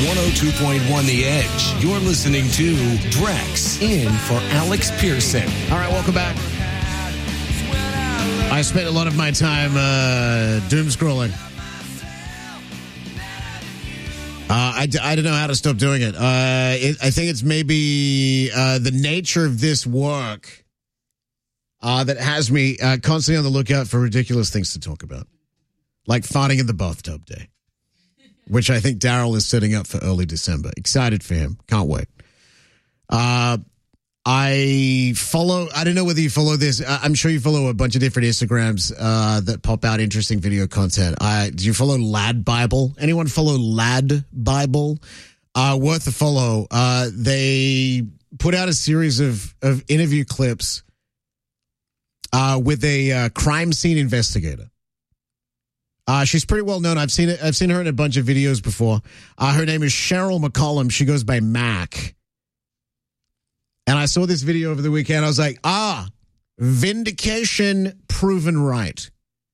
102.1 The Edge. You're listening to Drex in for Alex Pearson. All right, welcome back. I spent a lot of my time doom scrolling. I don't know how to stop doing it. I think it's maybe the nature of this work that has me constantly on the lookout for ridiculous things to talk about. Like farting in the bathtub day, which I think Daryl is setting up for early December. Excited for him. Can't wait. I don't know whether you follow this. I'm sure you follow a bunch of different Instagrams that pop out interesting video content. Do you follow Lad Bible? Anyone follow Lad Bible? Worth a follow. They put out a series of interview clips with a crime scene investigator. She's pretty well known. I've seen her in a bunch of videos before. Her name is Cheryl McCollum. She goes by Mac. And I saw this video over the weekend. I was like, vindication proven right.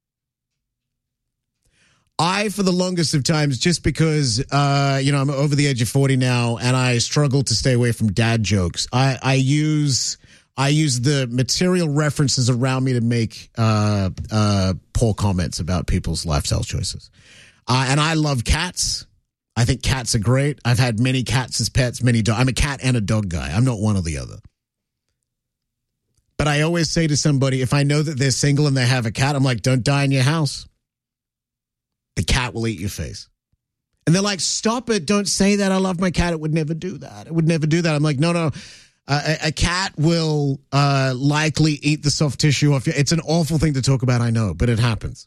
For the longest of times, just because, I'm over the age of 40 now and I struggle to stay away from dad jokes. I use the material references around me to make poor comments about people's lifestyle choices. And I love cats. I think cats are great. I've had many cats as pets, many dogs. I'm a cat and a dog guy. I'm not one or the other. But I always say to somebody, if I know that they're single and they have a cat, I'm like, don't die in your house. The cat will eat your face. And they're like, stop it. Don't say that. I love my cat. It would never do that. It would never do that. I'm like, no. A cat will likely eat the soft tissue off you. It's an awful thing to talk about, I know, but it happens.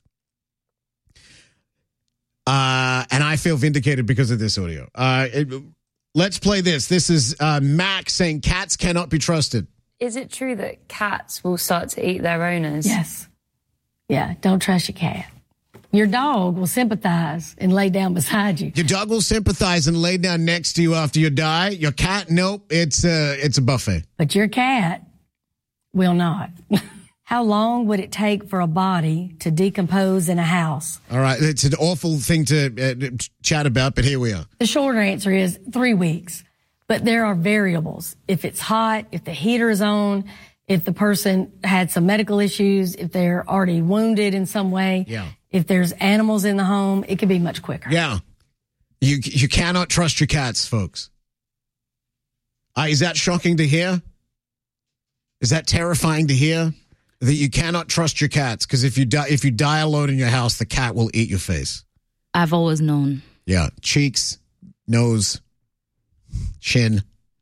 And I feel vindicated because of this audio. Let's play this. This is Mac saying cats cannot be trusted. Is it true that cats will start to eat their owners? Yes. Yeah, don't trust your cat. Your dog will sympathize and lay down beside you. Your dog will sympathize and lay down next to you after you die. Your cat, nope, it's a buffet. But your cat will not. How long would it take for a body to decompose in a house? All right, it's an awful thing to chat about, but here we are. The shorter answer is 3 weeks. But there are variables. If it's hot, if the heater is on, if the person had some medical issues, if they're already wounded in some way. Yeah. If there's animals in the home, it can be much quicker. Yeah. You cannot trust your cats, folks. Is that shocking to hear? Is that terrifying to hear? That you cannot trust your cats because if you die alone in your house, the cat will eat your face. I've always known. Yeah. Cheeks, nose, chin.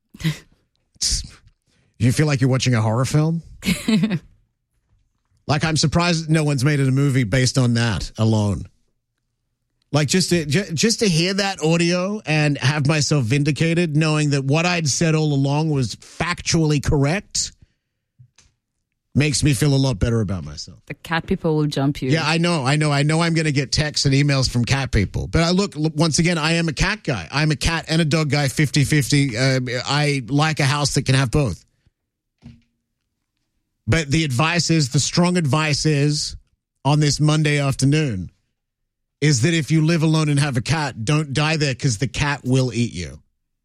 You feel like you're watching a horror film? Like, I'm surprised no one's made it a movie based on that alone. Like, just to hear that audio and have myself vindicated, knowing that what I'd said all along was factually correct, makes me feel a lot better about myself. The cat people will jump you. Yeah, I know I'm going to get texts and emails from cat people. But look, once again, I am a cat guy. I'm a cat and a dog guy, 50-50. I like a house that can have both. But the strong advice is, on this Monday afternoon, is that if you live alone and have a cat, don't die there because the cat will eat you.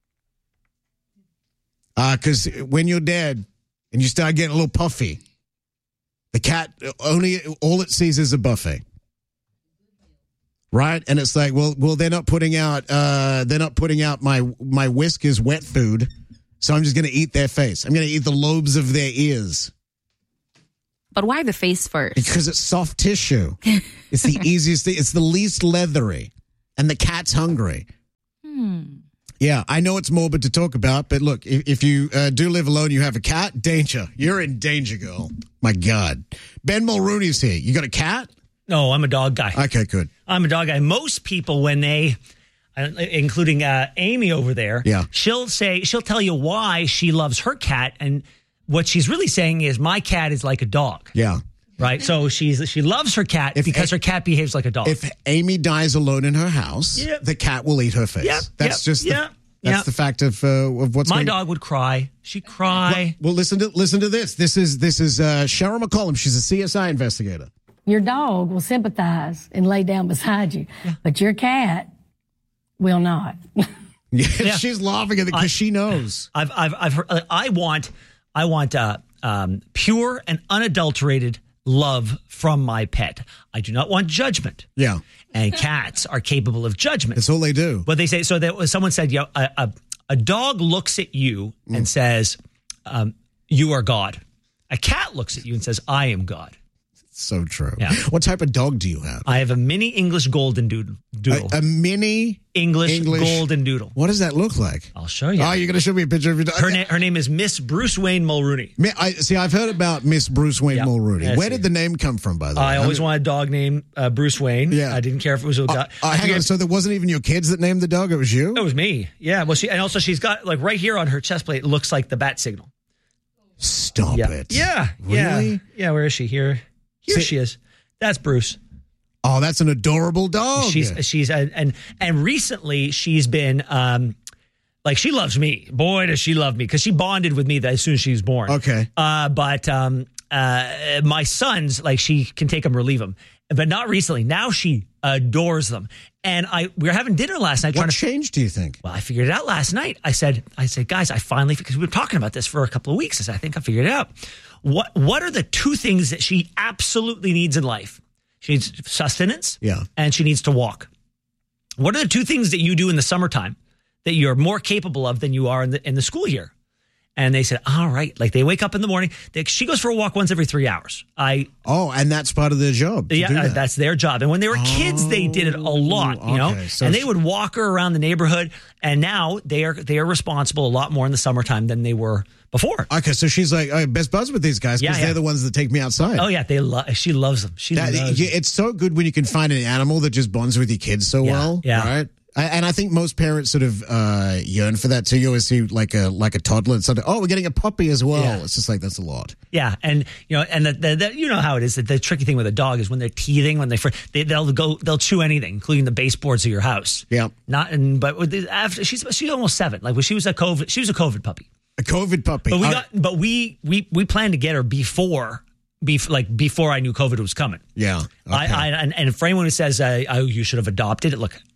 Because when you're dead and you start getting a little puffy, the cat all it sees is a buffet. Right? And it's like, well, they're not putting out my Whiskas wet food, so I'm just going to eat their face. I'm going to eat the lobes of their ears. But why the face first? Because it's soft tissue. It's the easiest thing. It's the least leathery. And the cat's hungry. Yeah, I know it's morbid to talk about, but look, if you do live alone, you have a cat, danger. You're in danger, girl. My God. Ben Mulrooney's here. You got a cat? No, I'm a dog guy. Okay, good. I'm a dog guy. Most people, when they, including Amy over there, yeah, she'll tell you why she loves her cat, and what she's really saying is, my cat is like a dog. Yeah. Right? So she loves her cat because her cat behaves like a dog. If Amy dies alone in her house, the cat will eat her face. That's the fact of what's my dog would cry. She'd cry. Well, listen to this. This is Cheryl McCollum. She's a CSI investigator. Your dog will sympathize and lay down beside you, but your cat will not. Yeah, she's laughing at it because she knows. I've heard, I want pure and unadulterated love from my pet. I do not want judgment. Yeah. And cats are capable of judgment. That's all they do. But they say, so that someone said, a dog looks at you and says, you are God. A cat looks at you and says, I am God. So true. Yeah. What type of dog do you have? I have a mini English golden doodle. A mini English golden doodle. What does that look like? I'll show you. Oh, you're going to show me a picture of your dog? Her name is Miss Bruce Wayne Mulrooney. I've heard about Miss Bruce Wayne Mulrooney. Where did the name come from, by the way? I always wanted a dog named Bruce Wayne. Yeah. I didn't care if it was a guy. Hang on, so there wasn't even your kids that named the dog? It was you? It was me. Yeah. Well, she's got, like, right here on her chest plate, it looks like the bat signal. Stop it. Yeah. Really? Yeah. Where is she? Here she is. That's Bruce. Oh, that's an adorable dog. She's and recently she's been like, she loves me. Boy, does she love me, because she bonded with me as soon as she was born. Okay. But my sons, like, she can take them or leave them, but not recently. Now she adores them. And we were having dinner last night. What changed, do you think? Well, I figured it out last night. I said, guys, I finally, because we were talking about this for a couple of weeks. I said, I think I figured it out. What are the two things that she absolutely needs in life? She needs sustenance, and she needs to walk. What are the two things that you do in the summertime that you're more capable of than you are in the school year? And they said, all right. Like, they wake up in the morning. She goes for a walk once every 3 hours. And that's part of their job. Yeah, that's their job. And when they were kids, they did it a lot, you know. So and they would walk her around the neighborhood. And now they are responsible a lot more in the summertime than they were before. Okay, so she's like, best buds with these guys because they're the ones that take me outside. Oh yeah, she loves them. It's so good when you can find an animal that just bonds with your kids so well. Yeah. Right. And I think most parents sort of yearn for that too. You always see like a toddler and something. Oh, we're getting a puppy as well. Yeah. It's just like, that's a lot. Yeah, and you know how it is. That the tricky thing with a dog is when they're teething, when they'll chew anything, including the baseboards of your house. Yeah. But after she's almost 7. Like, when she was a COVID puppy. A COVID puppy. But we planned to get her before I knew COVID was coming. Yeah. Okay. And for anyone who says, you should have adopted it, look,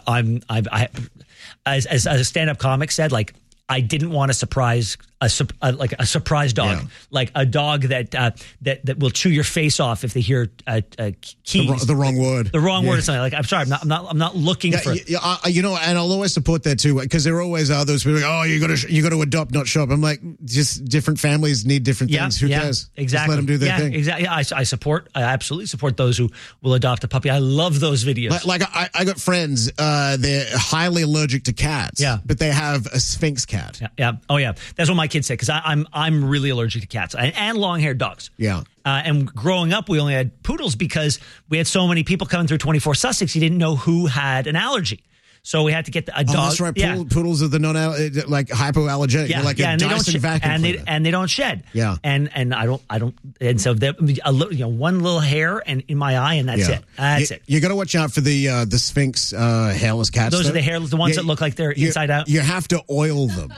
as a stand-up comic said, like, I didn't want a surprise dog, like a dog that will chew your face off if they hear keys, the wrong word, or something. Like, I'm sorry, I'm not looking for. You know, and I'll always support that too, because there always are those people like, oh, you got to adopt, not shop. I'm like, just different families need different things. Who cares? Exactly. Just let them do their thing. Exactly. Yeah, I absolutely support those who will adopt a puppy. I love those videos. Like I got friends, they're highly allergic to cats. Yeah, but they have a Sphynx cat. Yeah. Oh yeah, that's what my kids say, because I'm really allergic to cats and long-haired dogs. Yeah. And growing up, we only had poodles because we had so many people coming through 24 Sussex. You didn't know who had an allergy. So we had to get a dog. Oh, that's right. Poodles are the like hypoallergenic. Yeah, like and a Dyson vacuum and they don't shed. Yeah. And I don't. And so one little hair in my eye, and that's it. That's it. You got to watch out for the Sphynx hairless cats. Those are the ones that look like they're inside out. You have to oil them.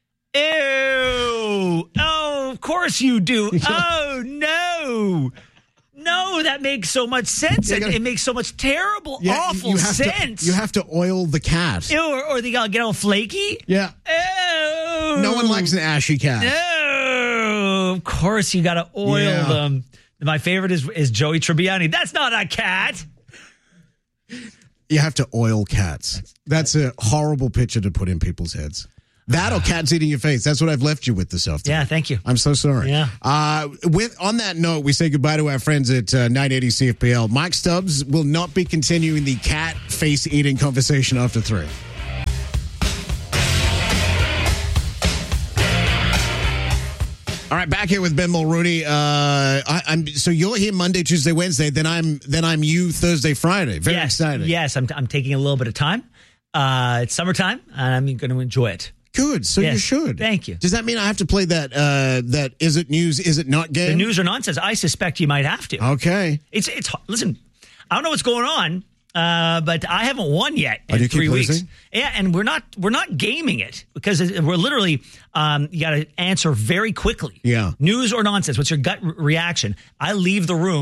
Ew! Oh, of course you do. Oh no! No, that makes so much sense. It makes so much terrible, awful sense. You have to oil the cat. Ew, or they gotta get all flaky. Yeah. Ew. No one likes an ashy cat. No, of course you gotta oil them. My favorite is Joey Tribbiani. That's not a cat. You have to oil cats. That's a horrible picture to put in people's heads. That or cats eating your face. That's what I've left you with this afternoon. Yeah, thank you. I'm so sorry. Yeah. On that note, we say goodbye to our friends at 980 CFPL. Mike Stubbs will not be continuing the cat face eating conversation after 3. All right, back here with Ben Mulrooney. So you're here Monday, Tuesday, Wednesday. Then I'm you Thursday, Friday. Very excited. Yes, I'm taking a little bit of time. It's summertime, and I'm going to enjoy it. Good. So you should. Thank you. Does that mean I have to play that is it news, is it not game? The news or nonsense? I suspect you might have to. Okay. It's listen, I don't know what's going on, but I haven't won yet in 3 weeks. Losing? Yeah, and we're not gaming it, because we're literally you got to answer very quickly. Yeah. News or nonsense? What's your gut reaction? I leave the room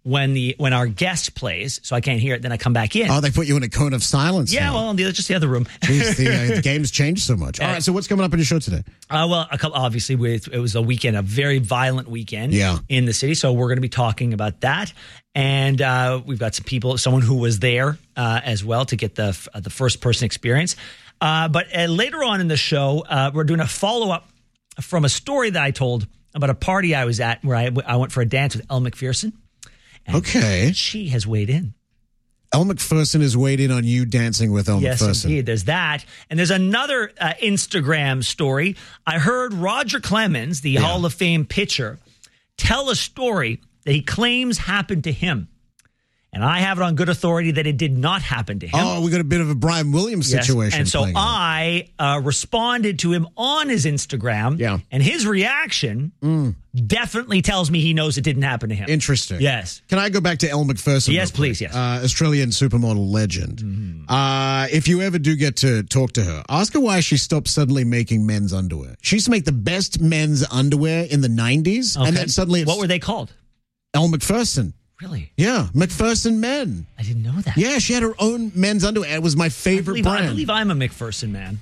when our guest plays, so I can't hear it. Then I come back in. Oh, they put you in a cone of silence. Yeah, now. well, just the other room. Jeez, the game's changed so much. All right, so what's coming up in your show today? Well, obviously, it was a weekend, a very violent weekend in the city. So we're going to be talking about that. And we've got some people, someone who was there as well to get the first person experience. But later on in the show, we're doing a follow-up from a story that I told about a party I was at where I went for a dance with Elle Macpherson. And she has weighed in. Elle Macpherson has weighed in on you dancing with Elle Macpherson. Yes, indeed. There's that. And there's another Instagram story. I heard Roger Clemens, the Hall of Fame pitcher, tell a story that he claims happened to him. And I have it on good authority that it did not happen to him. Oh, we got a bit of a Brian Williams situation. And so I responded to him on his Instagram. Yeah. And his reaction definitely tells me he knows it didn't happen to him. Interesting. Yes. Can I go back to Elle Macpherson? Yes, please. Yes. Australian supermodel legend. If you ever do get to talk to her, ask her why she stopped suddenly making men's underwear. She used to make the best men's underwear in the 90s. Okay. And then suddenly what were they called? Elle Macpherson. Really? Yeah, Macpherson Men. I didn't know that. Yeah, she had her own men's underwear. It was my favorite brand. I believe I'm a Macpherson man.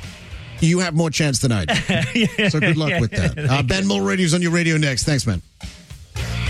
You have more chance than I do. So good luck with that. Ben Mulready's on your radio next. Thanks, man.